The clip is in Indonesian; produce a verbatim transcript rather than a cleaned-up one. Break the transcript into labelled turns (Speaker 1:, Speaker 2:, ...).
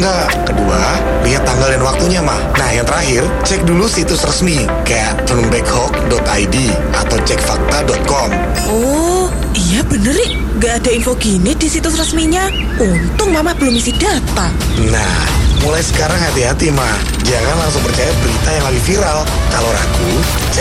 Speaker 1: enggak. Kedua, lihat tanggal dan waktunya, mah. Nah, yang terakhir, cek dulu situs resmi kayak turnbackhawk dot i d atau cek fakta dot com.
Speaker 2: Oh, iya bener, Rik. Gak ada info gini di situs resminya. Untung Mama belum isi data.
Speaker 1: Nah, mulai sekarang hati-hati, mah. Jangan langsung percaya berita yang lagi viral. Kalau ragu,